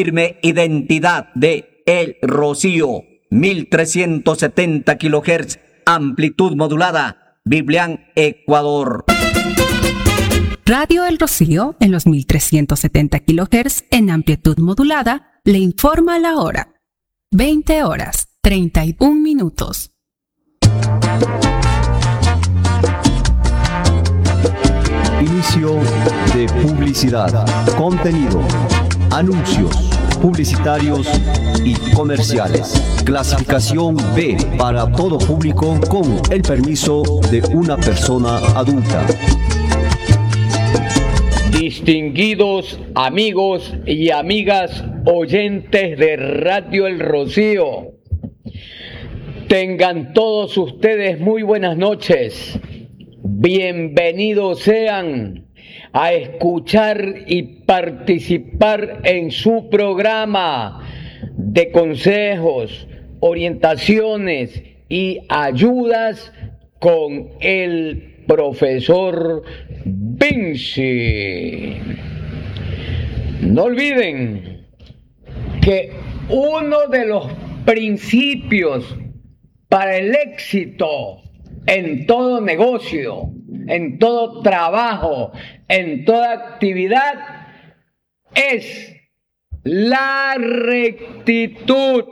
firme identidad de El Rocío, 1370 kHz, amplitud modulada, Biblián, Ecuador. Radio El Rocío, en los 1370 kHz en amplitud modulada, le informa la hora. 20 horas, 31 minutos. Inicio de publicidad, contenido, anuncios publicitarios y comerciales. Clasificación B para todo público con el permiso de una persona adulta. Distinguidos amigos y amigas oyentes de Radio El Rocío, tengan todos ustedes muy buenas noches. Bienvenidos sean a escuchar y participar en su programa de consejos, orientaciones y ayudas con el profesor Vinci. No olviden que uno de los principios para el éxito en todo negocio, en todo trabajo, en toda actividad, es la rectitud.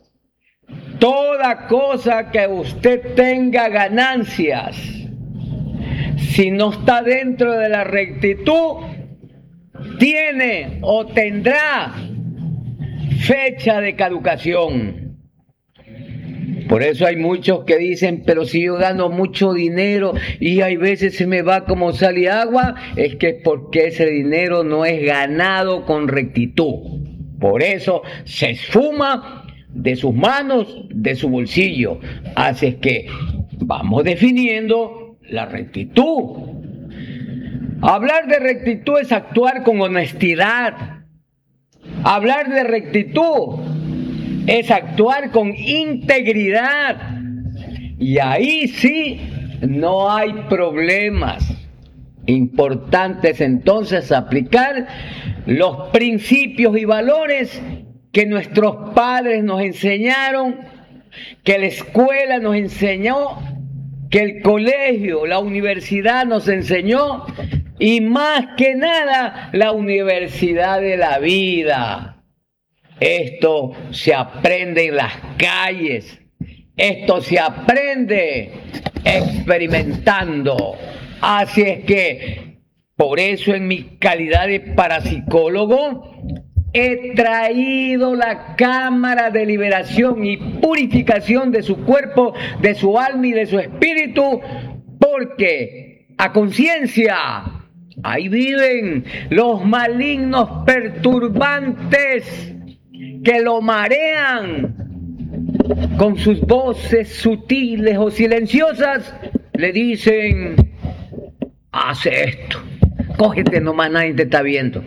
Toda cosa que usted tenga ganancias, si no está dentro de la rectitud, tiene o tendrá fecha de caducación. Por eso hay muchos que dicen, pero si yo gano mucho dinero y hay veces se me va como sal y agua, es que es porque ese dinero no es ganado con rectitud. Por eso se esfuma de sus manos, de su bolsillo. Así es que vamos definiendo la rectitud. Hablar de rectitud es actuar con honestidad. Hablar de rectitud es actuar con integridad. Y ahí sí no hay problemas. Importantes entonces aplicar los principios y valores que nuestros padres nos enseñaron, que la escuela nos enseñó, que el colegio, la universidad nos enseñó, y más que nada la universidad de la vida. Esto se aprende en las calles, esto se aprende experimentando. Así es que, por eso en mi calidad de parapsicólogo, he traído la cámara de liberación y purificación de su cuerpo, de su alma y de su espíritu, porque a conciencia, ahí viven los malignos perturbantes que lo marean con sus voces sutiles o silenciosas. Le dicen, hace esto, cógete nomás, nadie te está viendo.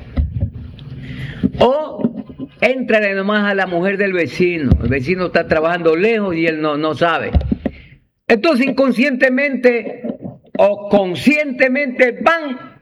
O éntrale nomás a la mujer del vecino, el vecino está trabajando lejos y él no sabe. Entonces inconscientemente o conscientemente van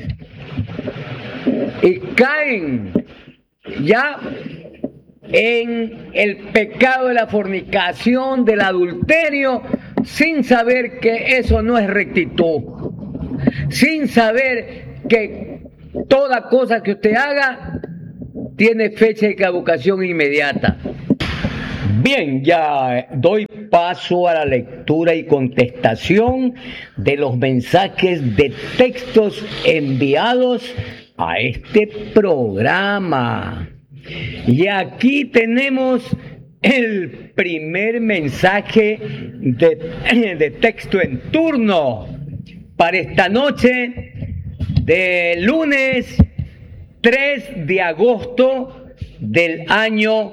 y caen ya en el pecado de la fornicación, del adulterio, sin saber que eso no es rectitud, sin saber que toda cosa que usted haga tiene fecha de caducación inmediata. Bien, ya doy paso a la lectura y contestación de los mensajes de textos enviados a este programa. Y aquí tenemos el primer mensaje de texto en turno para esta noche de lunes 3 de agosto del año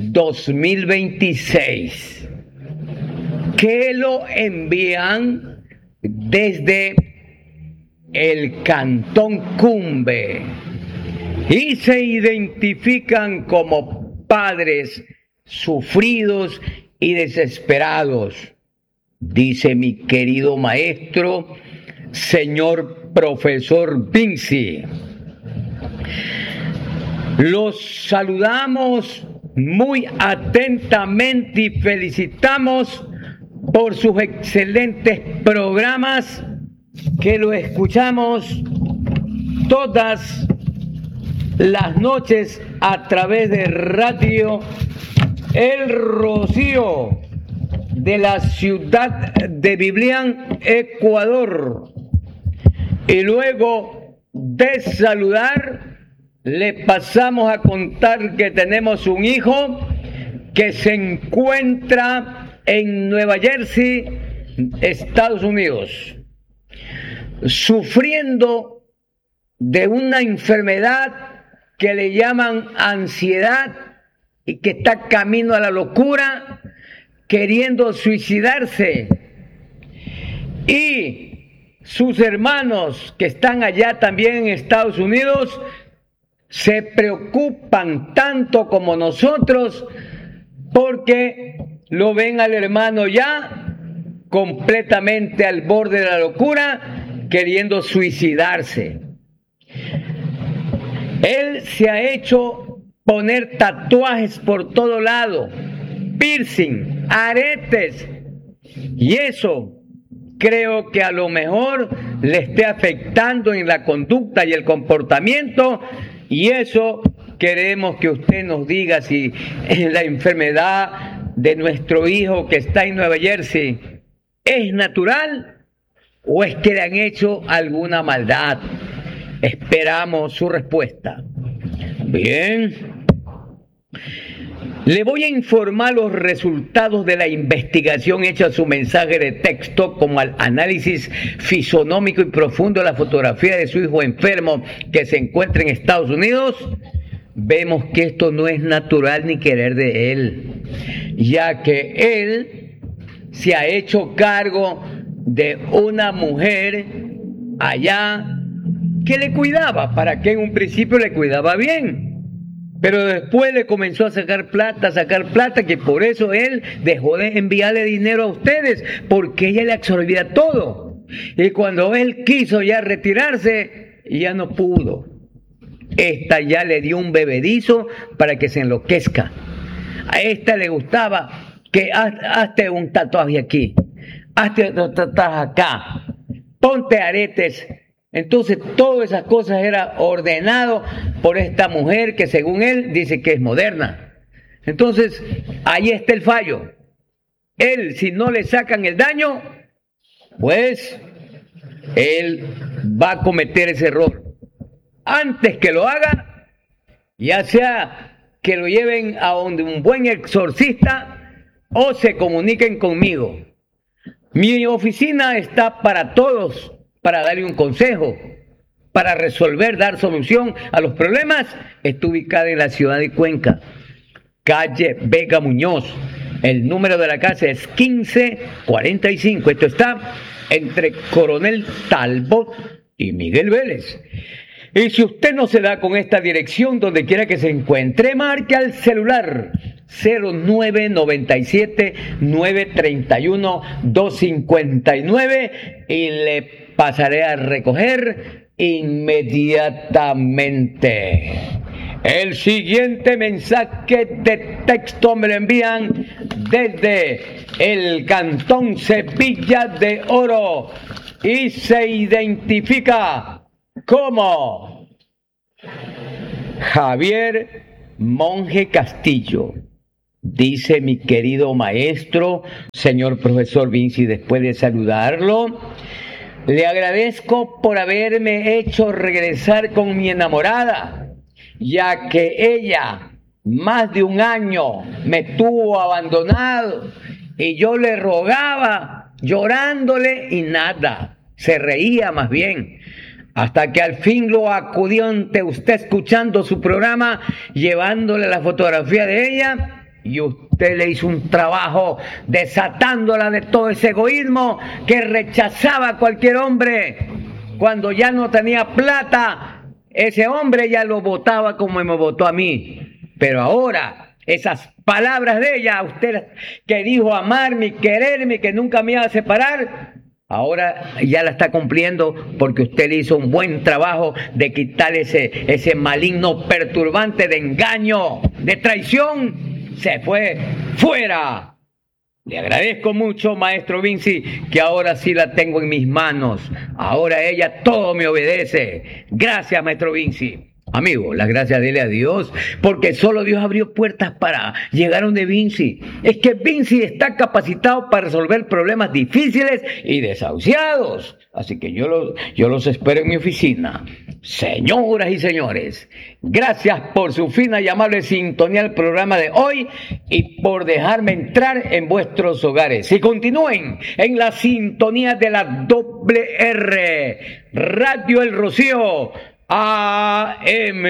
2026, que lo envían desde el Cantón Cumbe y se identifican como padres sufridos y desesperados. Dice mi querido maestro, señor profesor Vinci: Los saludamos muy atentamente y felicitamos por sus excelentes programas que lo escuchamos todas las noches a través de Radio El Rocío de la ciudad de Biblián, Ecuador. Y luego de saludar, le pasamos a contar que tenemos un hijo que se encuentra en Nueva Jersey, Estados Unidos, sufriendo de una enfermedad que le llaman ansiedad y que está camino a la locura, queriendo suicidarse. Y sus hermanos que están allá también en Estados Unidos se preocupan tanto como nosotros porque lo ven al hermano ya completamente al borde de la locura, queriendo suicidarse. Él se ha hecho poner tatuajes por todo lado, piercing, aretes, y eso creo que a lo mejor le esté afectando en la conducta y el comportamiento, y eso queremos que usted nos diga si la enfermedad de nuestro hijo que está en Nueva Jersey es natural o es que le han hecho alguna maldad. Esperamos su respuesta. Bien. Le voy a informar los resultados de la investigación hecha a su mensaje de texto, como al análisis fisonómico y profundo de la fotografía de su hijo enfermo que se encuentra en Estados Unidos. Vemos que esto no es natural ni querer de él, ya que él se ha hecho cargo de una mujer allá que le cuidaba, para que en un principio le cuidaba bien. Pero después le comenzó a sacar plata, que por eso él dejó de enviarle dinero a ustedes, porque ella le absorbía todo. Y cuando él quiso ya retirarse, ya no pudo. Esta ya le dio un bebedizo para que se enloquezca. A esta le gustaba que hazte un tatuaje aquí, hazte otro tatuaje acá, ponte aretes. Entonces todas esas cosas eran ordenado por esta mujer que según él dice que es moderna. Entonces ahí está el fallo. Él, si no le sacan el daño, pues él va a cometer ese error. Antes que lo haga, ya sea que lo lleven a donde un buen exorcista o se comuniquen conmigo. Mi oficina está para todos, para darle un consejo, para resolver, dar solución a los problemas. Está ubicada en la ciudad de Cuenca, calle Vega Muñoz. El número de la casa es 1545. Esto está entre Coronel Talbot y Miguel Vélez. Y si usted no se da con esta dirección, donde quiera que se encuentre, marque al celular 0997-931-259 y le pasaré a recoger inmediatamente. El siguiente mensaje de texto me lo envían desde el Cantón Cepilla de Oro y se identifica como Javier Monje Castillo. Dice: mi querido maestro, señor profesor Vinci, después de saludarlo, le agradezco por haberme hecho regresar con mi enamorada, ya que ella más de un año me tuvo abandonado y yo le rogaba llorándole y nada, se reía más bien. Hasta que al fin lo acudió ante usted escuchando su programa, llevándole la fotografía de ella, y usted le hizo un trabajo desatándola de todo ese egoísmo que rechazaba a cualquier hombre. Cuando ya no tenía plata, ese hombre ya lo votaba como me votó a mí. Pero ahora, esas palabras de ella, usted que dijo amarme, quererme, que nunca me iba a separar, Ahora ya la está cumpliendo porque usted le hizo un buen trabajo de quitar ese maligno perturbante de engaño, de traición. Se fue fuera. Le agradezco mucho, maestro Vinci, que ahora sí la tengo en mis manos. Ahora ella todo me obedece. Gracias, maestro Vinci. Amigo, las gracias dele a Dios, porque solo Dios abrió puertas para llegar a donde Vinci. Es que Vinci está capacitado para resolver problemas difíciles y desahuciados. Así que yo los espero en mi oficina. Señoras y señores, gracias por su fina y amable sintonía al programa de hoy y por dejarme entrar en vuestros hogares. Y continúen en la sintonía de la WR, Radio El Rocío, AM.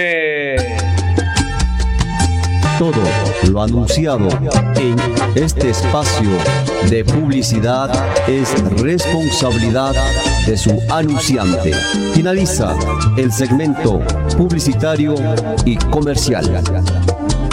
Todo lo anunciado en este espacio de publicidad es responsabilidad de su anunciante. Finaliza el segmento publicitario y comercial.